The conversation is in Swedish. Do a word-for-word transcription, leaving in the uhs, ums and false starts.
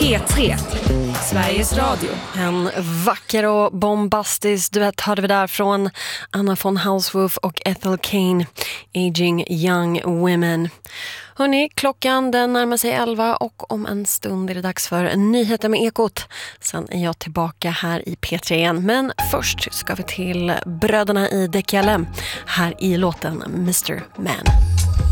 P tre, Sveriges Radio. En vacker och bombastisk duett hörde vi där från Anna von Hausswolf och Ethel Cain, Aging Young Women. Hörrni, klockan den närmar sig elva och om en stund är det dags för nyheter med Ekot. Sen är jag tillbaka här i P tre igen. Men först ska vi till bröderna i Dekjale här i låten mister Man.